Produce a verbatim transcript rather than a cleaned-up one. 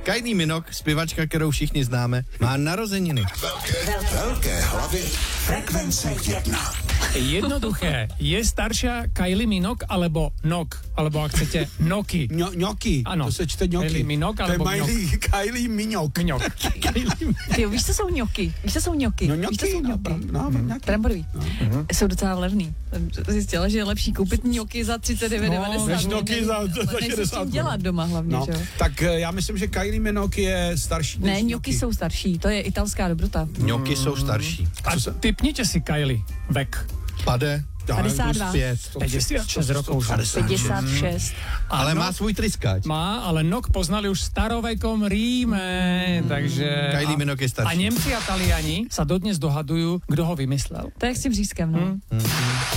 Kylie Minogue, zpěvačka, kterou všichni známe, má narozeniny. Velké, velké hlavy frekvence jedna. Jednoduché. Je starší Kylie Minogue alebo Nok, alebo ak chcete Noky. Ňoky, Ano. to se čte ňoky. Kylie Minogue To je alebo Miley, Kylie Minogue. Minogue. Ty víš, co jsou ňoky? Víš, co jsou ňoky? No Víš, co ňoky, jsou no, ňoky? bram- no, mm. Bramborový. No. Jsou docela levný. Zjistila, že je lepší koupit ňoky za třicet devět devadesát. než ňoky za- za Než si s šedesát. tím dělat doma hlavně, No, že jo? tak eh, já myslím, že Kylie Minogue je starší Ne, než ňoky jsou starší, to je italská dobrota. Ňoky jsou starší. A typněte si Kylie vek. Pade. padesát dva. Pět. päťdesiat šesť rokov. padesát šest. Ale Ano. má svůj tryskáč. Má, ale Nok poznali už v starovekom Ríme, takže... Kylie a, Minogue je starší. a Němci a Taliani sa dodnes dohadujú, kdo ho vymyslel. To je jak s tím řízkem, no. Hmm.